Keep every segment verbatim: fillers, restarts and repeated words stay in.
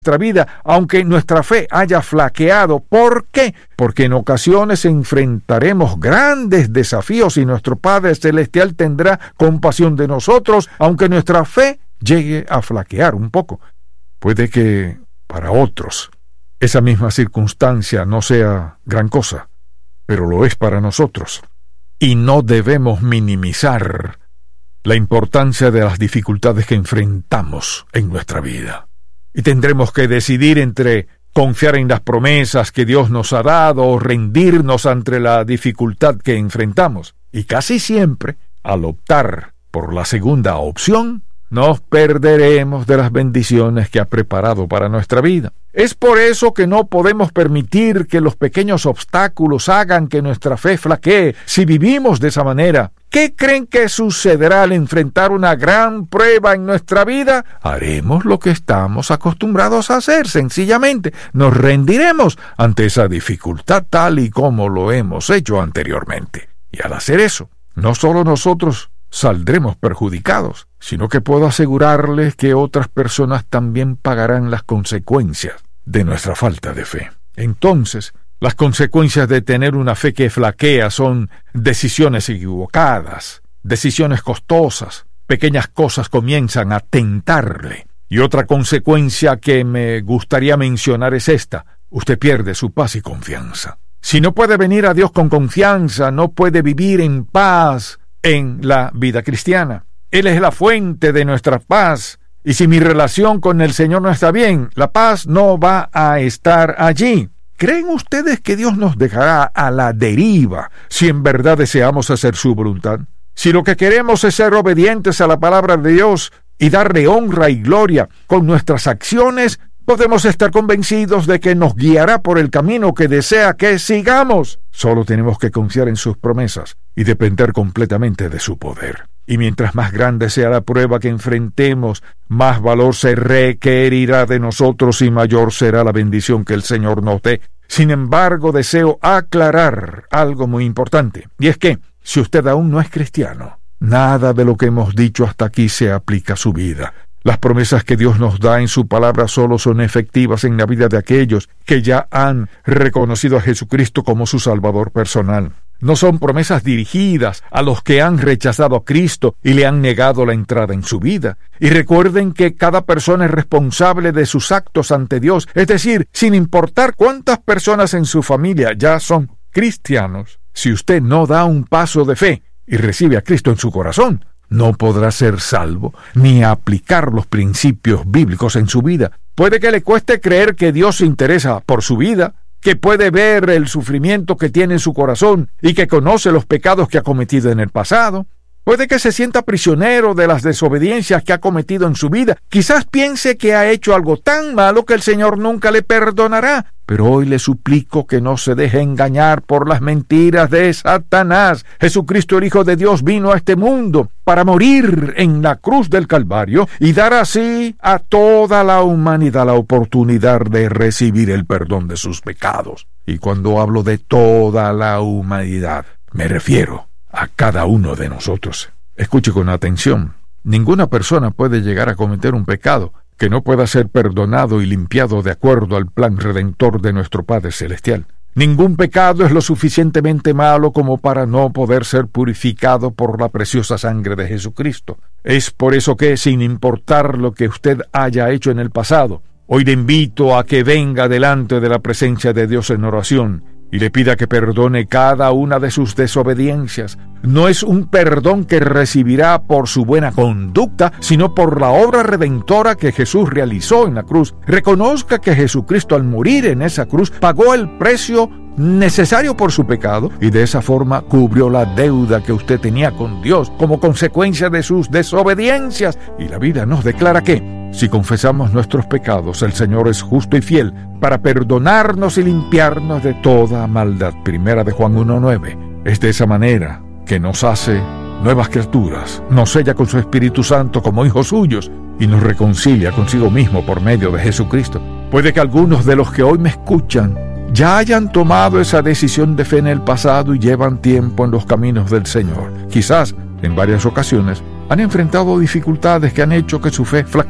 nuestra vida, aunque nuestra fe haya flaqueado. ¿Por qué? Porque en ocasiones enfrentaremos grandes desafíos y nuestro Padre Celestial tendrá compasión de nosotros, aunque nuestra fe llegue a flaquear un poco. Puede que para otros esa misma circunstancia no sea gran cosa, pero lo es para nosotros. Y no debemos minimizar la importancia de las dificultades que enfrentamos en nuestra vida. Y tendremos que decidir entre confiar en las promesas que Dios nos ha dado o rendirnos ante la dificultad que enfrentamos. Y casi siempre, al optar por la segunda opción, nos perderemos de las bendiciones que ha preparado para nuestra vida. Es por eso que no podemos permitir que los pequeños obstáculos hagan que nuestra fe flaquee. Si vivimos de esa manera, ¿qué creen que sucederá al enfrentar una gran prueba en nuestra vida? Haremos lo que estamos acostumbrados a hacer, sencillamente. Nos rendiremos ante esa dificultad tal y como lo hemos hecho anteriormente. Y al hacer eso, no solo nosotros saldremos perjudicados, sino que puedo asegurarles que otras personas también pagarán las consecuencias de nuestra falta de fe. Entonces, las consecuencias de tener una fe que flaquea son decisiones equivocadas, decisiones costosas, pequeñas cosas comienzan a tentarle. Y otra consecuencia que me gustaría mencionar es esta: usted pierde su paz y confianza. Si no puede venir a Dios con confianza, no puede vivir en paz en la vida cristiana. Él es la fuente de nuestra paz, y si mi relación con el Señor no está bien, la paz no va a estar allí. ¿Creen ustedes que Dios nos dejará a la deriva si en verdad deseamos hacer su voluntad? Si lo que queremos es ser obedientes a la palabra de Dios y darle honra y gloria con nuestras acciones, podemos estar convencidos de que nos guiará por el camino que desea que sigamos. Solo tenemos que confiar en sus promesas y depender completamente de su poder. Y mientras más grande sea la prueba que enfrentemos, más valor se requerirá de nosotros y mayor será la bendición que el Señor nos dé. Sin embargo, deseo aclarar algo muy importante, y es que, si usted aún no es cristiano, nada de lo que hemos dicho hasta aquí se aplica a su vida. Las promesas que Dios nos da en su palabra solo son efectivas en la vida de aquellos que ya han reconocido a Jesucristo como su Salvador personal. No son promesas dirigidas a los que han rechazado a Cristo y le han negado la entrada en su vida. Y recuerden que cada persona es responsable de sus actos ante Dios, es decir, sin importar cuántas personas en su familia ya son cristianos, si usted no da un paso de fe y recibe a Cristo en su corazón, no podrá ser salvo ni aplicar los principios bíblicos en su vida. Puede que le cueste creer que Dios se interesa por su vida, que puede ver el sufrimiento que tiene en su corazón y que conoce los pecados que ha cometido en el pasado. Puede que se sienta prisionero de las desobediencias que ha cometido en su vida. Quizás piense que ha hecho algo tan malo que el Señor nunca le perdonará. Pero hoy le suplico que no se deje engañar por las mentiras de Satanás. Jesucristo, el Hijo de Dios, vino a este mundo para morir en la cruz del Calvario y dar así a toda la humanidad la oportunidad de recibir el perdón de sus pecados. Y cuando hablo de toda la humanidad, me refiero a cada uno de nosotros. Escuche con atención. Ninguna persona puede llegar a cometer un pecado que no pueda ser perdonado y limpiado de acuerdo al plan redentor de nuestro Padre Celestial. Ningún pecado es lo suficientemente malo como para no poder ser purificado por la preciosa sangre de Jesucristo. Es por eso que, sin importar lo que usted haya hecho en el pasado, hoy le invito a que venga delante de la presencia de Dios en oración y le pida que perdone cada una de sus desobediencias. No es un perdón que recibirá por su buena conducta, sino por la obra redentora que Jesús realizó en la cruz. Reconozca que Jesucristo, al morir en esa cruz, pagó el precio necesario por su pecado y de esa forma cubrió la deuda que usted tenía con Dios como consecuencia de sus desobediencias. Y la Biblia nos declara que, si confesamos nuestros pecados, el Señor es justo y fiel para perdonarnos y limpiarnos de toda maldad. Primera de Juan uno nueve. Es de esa manera que nos hace nuevas criaturas, nos sella con su Espíritu Santo como hijos suyos y nos reconcilia consigo mismo por medio de Jesucristo. Puede que algunos de los que hoy me escuchan ya hayan tomado esa decisión de fe en el pasado y llevan tiempo en los caminos del Señor. Quizás, en varias ocasiones, han enfrentado dificultades que han hecho que su fe flaquee.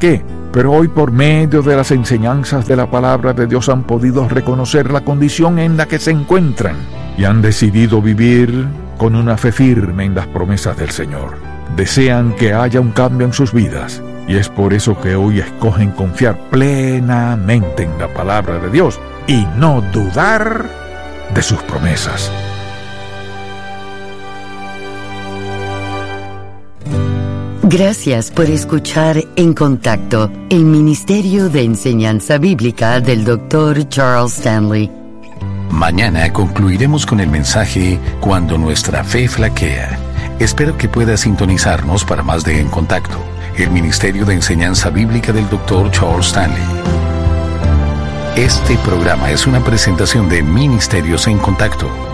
pero hoy por medio de las enseñanzas de la palabra de Dios han podido reconocer la condición en la que se encuentran y han decidido vivir con una fe firme en las promesas del Señor. Desean que haya un cambio en sus vidas y es por eso que hoy escogen confiar plenamente en la palabra de Dios y no dudar de sus promesas. Gracias por escuchar En Contacto, el Ministerio de Enseñanza Bíblica del doctor Charles Stanley. Mañana concluiremos con el mensaje Cuando nuestra fe flaquea. Espero que pueda sintonizarnos para más de En Contacto, el Ministerio de Enseñanza Bíblica del doctor Charles Stanley. Este programa es una presentación de Ministerios En Contacto,